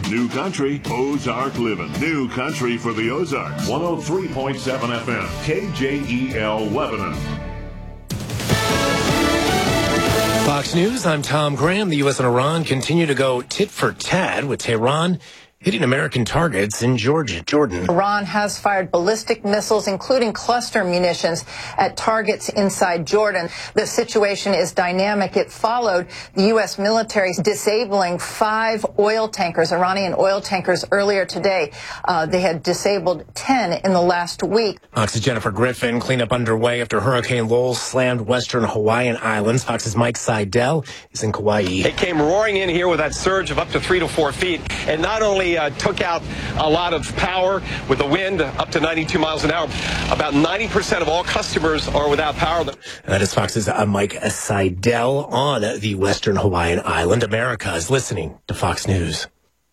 New Country, Ozark Living. New Country for the Ozarks. 103.7 FM, KJEL Lebanon. Fox News, I'm Tom Graham. The U.S. and Iran continue to go tit for tat, with Tehran hitting American targets in Jordan. Iran has fired ballistic missiles, including cluster munitions, at targets inside Jordan. The situation is dynamic. It followed the U.S. military disabling 5 oil tankers, Iranian oil tankers, earlier today. They had disabled 10 in the last week. Fox's Jennifer Griffin. Cleanup underway after Hurricane Lowell slammed western Hawaiian Islands. Fox's Mike Seidel is in Kauai. It came roaring in here with that surge of up to 3 to 4 feet, and not only took out a lot of power with the wind up to 92 miles an hour. About 90% of all customers are without power. That is Fox's Mike Seidel on the western Hawaiian island. America is listening to Fox News.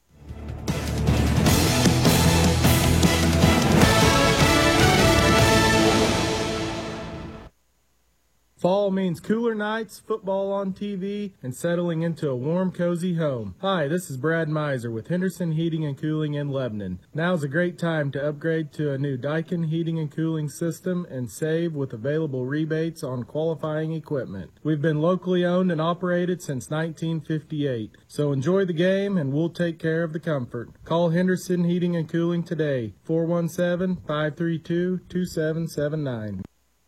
Fall means cooler nights, football on TV, and settling into a warm, cozy home. Hi, this is Brad Miser with Henderson Heating and Cooling in Lebanon. Now's a great time to upgrade to a new Daikin heating and cooling system and save with available rebates on qualifying equipment. We've been locally owned and operated since 1958, so enjoy the game and we'll take care of the comfort. Call Henderson Heating and Cooling today, 417-532-2779.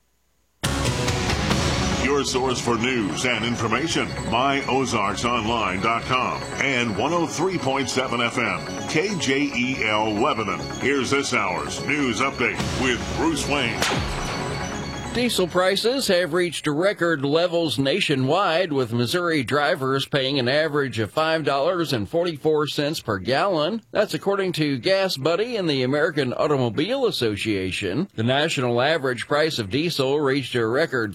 Your source for news and information, myozarksonline.com and 103.7 FM, KJEL Lebanon. Here's this hour's news update with Bruce Wayne. Diesel prices have reached record levels nationwide, with Missouri drivers paying an average of $5.44 per gallon. That's according to Gas Buddy and the American Automobile Association. The national average price of diesel reached a record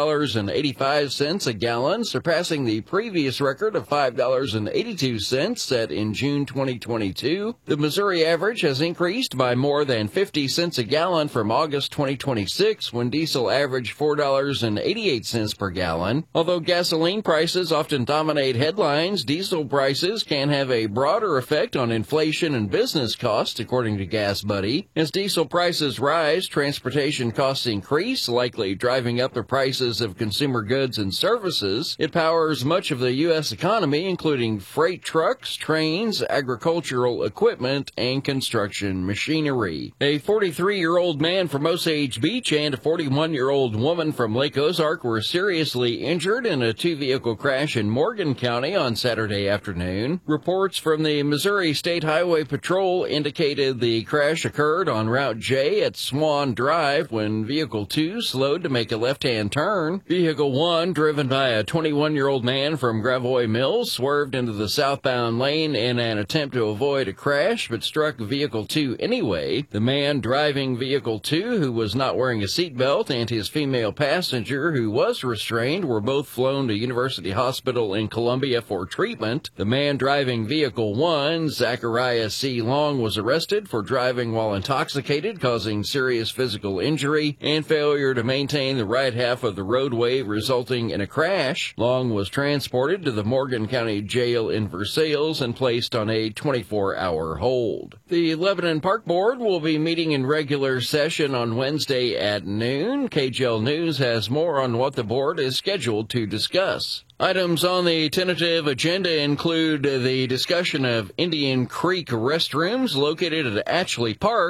$5.85 a gallon, surpassing the previous record of $5.82 set in June 2022. The Missouri average has increased by more than 50 cents a gallon from August 2026, when diesel averaged $4.88 per gallon. Although gasoline prices often dominate headlines, diesel prices can have a broader effect on inflation and business costs, according to Gas Buddy. As diesel prices rise, transportation costs increase, likely driving up the prices of consumer goods and services. It powers much of the U.S. economy, including freight trucks, trains, agricultural equipment, and construction machinery. A 43-year-old man from Osage Beach and a 41-year-old woman from Lake Ozark were seriously injured in a 2-vehicle crash in Morgan County on Saturday afternoon. Reports from the Missouri State Highway Patrol indicated the crash occurred on Route J at Swan Drive when Vehicle 2 slowed to make a left-hand turn. Vehicle 1, driven by a 21-year-old man from Gravois Mills, swerved into the southbound lane in an attempt to avoid a crash, but struck Vehicle 2 anyway. The man driving Vehicle 2, who was not wearing a seatbelt, and his female passenger, who was restrained, were both flown to University Hospital in Columbia for treatment. The man driving Vehicle 1, Zachariah C. Long, was arrested for driving while intoxicated, causing serious physical injury and failure to maintain the right half of the roadway, resulting in a crash. Long was transported to the Morgan County Jail in Versailles and placed on a 24-hour hold. The Lebanon Park Board will be meeting in regular session on Wednesday at noon. KJL News has more on what the board is scheduled to discuss. Items on the tentative agenda include the discussion of Indian Creek restrooms located at Atchley Park.